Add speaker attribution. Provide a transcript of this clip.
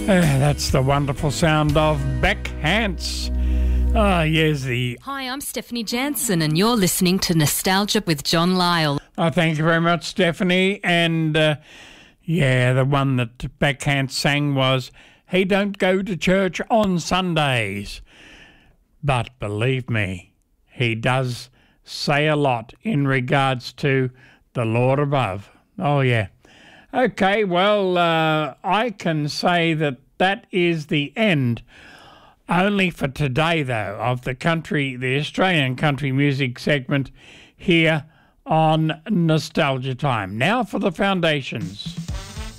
Speaker 1: That's the wonderful sound of Beck Hance. Yes,
Speaker 2: Hi, I'm Stephanie Jansen, and you're listening to Nostalgia with John Lyle.
Speaker 1: Thank you very much, Stephanie. And, the one that Beck Hance sang was, "He don't go to church on Sundays." But believe me, he does say a lot in regards to the Lord above. Oh, yeah. Okay, well, I can say that is the end, only for today, though, of the Australian country music segment here on Nostalgia Time. Now for the foundations.